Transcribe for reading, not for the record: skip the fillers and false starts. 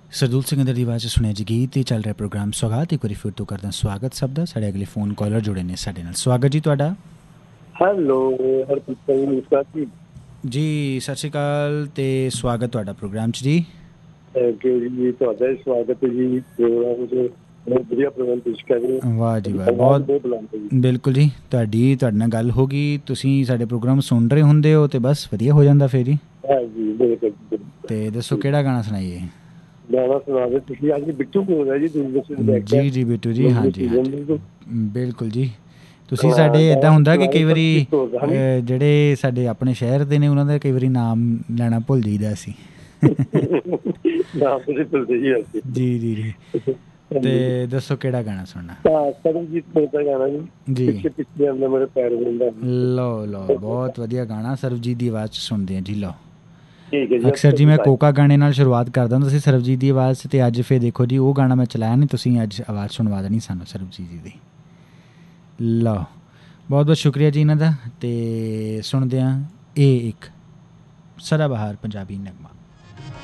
ਸਰਦੂਲ ਸਿੰਘ ਦੀ ਆਵਾਜ਼ ਸੁਣਿਆ ਜੀ ਗੀਤ ਤੇ ਚੱਲ ਰਿਹਾ ਪ੍ਰੋਗਰਾਮ ਸੌਗਾਤ। ਇੱਕ ਵਾਰੀ ਫਿਰ ਤੋਂ ਕਰਦਾ ਸਵਾਗਤ ਸਭ ਦਾ। ਸਾਡੇ ਅਗਲੇ ਫੋਨ ਕਾਲਰ ਜੁੜੇ ਨੇ ਸਾਡੇ ਨਾਲ। ਸਵਾਗਤ ਜੀ ਤੁਹਾਡਾ। ਹੈਲੋ ਹਰਪ੍ਰੀਤ ਸਿੰਘ ਨਮਸਕਾਰ ਜੀ। ਜੀ ਸਤਿ ਸ਼੍ਰੀ ਅਕਾਲ ਤੇ ਸਵਾਗਤ ਤੁਹਾਡਾ ਪ੍ਰੋਗਰਾਮ 'ਚ ਜੀ। ਥੈਂਕ ਯੂ ਜੀ, ਤੁਹਾਡਾ ਹੀ ਸਵਾਗਤ ਹੈ ਜੀ ਪ੍ਰੋਗਰਾਮ 'ਚ। ਬਹੁਤ ਵਧੀਆ ਪ੍ਰੋਗਰਾਮ ਪੇਸ਼ ਕਰ ਰਹੇ ਹੋ। ਵਾਹ ਜੀ ਵਾਹ, ਬਹੁਤ ਬਿਲਕੁਲ ਜੀ। ਤੁਹਾਡੇ ਨਾਲ ਗੱਲ ਹੋ ਗਈ, ਤੁਸੀਂ ਸਾਡੇ ਪ੍ਰੋਗਰਾਮ ਸੁਣ ਰਹੇ ਹੁੰਦੇ ਹੋ ਤੇ ਬਸ ਵਧੀਆ ਹੋ ਜਾਂਦਾ ਫਿਰ ਜੀ। ਹਾਂਜੀ ਬਿਲਕੁਲ। ਤੇ ਦੱਸੋ ਕਿਹੜਾ ਗਾਣਾ ਸੁਣਾਈਏ? ਗਾਣਾ ਸੁਣਾ ਦੇ ਤੁਸੀਂ। ਅੱਜ ਬਿੱਟੂ ਬੋਲ ਰਿਹਾ ਜੀ ਜੀ ਜੀ ਬਿੱਟੂ ਜੀ, ਹਾਂਜੀ ਹਾਂਜੀ ਬਿਲਕੁਲ ਜੀ। ਤੁਸੀਂ ਸਾਡੇ ਗਾਣਾ ਇੱਦਾਂ ਹੁੰਦਾ ਕਿ ਕਈ ਸੁਣਾ ਵਾਰੀ ਦੇ। ਜਿਹੜੇ ਸਾਡੇ ਆਪਣੇ ਸ਼ਹਿਰ ਦੇ ਨੇ ਉਹਨਾਂ ਦਾ ਕਈ ਵਾਰੀ ਨਾਮ ਲੈਣਾ ਭੁੱਲ ਜਾਈਦਾ ਅਸੀਂ। ਜੀ ਜੀ ਜੀ। ਤੇ ਦੱਸੋ ਕਿਹੜਾ ਗਾਣਾ ਸੁਣਨਾ? ਸਰਬਜੀਤ ਦਾ ਗਾਣਾ ਜੀ। ਪਿੱਛੇ ਪਿੱਛੇ ਆਉਂਦਾ ਮੇਰੇ ਪੈਰ ਵਿੰਦਾ। ਲਓ ਲਓ, ਬਹੁਤ ਵਧੀਆ ਗਾਣਾ। ਸਰਬਜੀਤ ਦੀ ਆਵਾਜ਼ 'ਚ ਸੁਣਦੇ ਹਾਂ ਜੀ। ਲਓ ਠੀਕ ਹੈ ਜੀ। ਅਕਸਰ ਜੀ ਮੈਂ ਕੋਕਾ ਗਾਣੇ ਨਾਲ ਸ਼ੁਰੂਆਤ ਕਰਦਾ ਹੁੰਦਾ ਸੀ ਸਰਬਜੀਤ ਦੀ ਆਵਾਜ਼ 'ਚ, ਤੇ ਅੱਜ ਫਿਰ ਦੇਖੋ ਜੀ ਉਹ ਗਾਣਾ ਮੈਂ ਚਲਾਇਆ ਨਹੀਂ, ਤੁਸੀਂ ਅੱਜ ਆਵਾਜ਼ ਸੁਣਵਾ ਦੇਣੀ ਸਾਨੂੰ ਸਰਬਜੀਤ ਜੀ ਦੀ। ਲਓ ਬਹੁਤ ਬਹੁਤ ਸ਼ੁਕਰੀਆ ਜੀ ਇਹਨਾਂ ਦਾ। ਅਤੇ ਸੁਣਦੇ ਹਾਂ ਇਹ ਇੱਕ ਸਦਾਬਹਾਰ ਪੰਜਾਬੀ ਨਗਮਾ।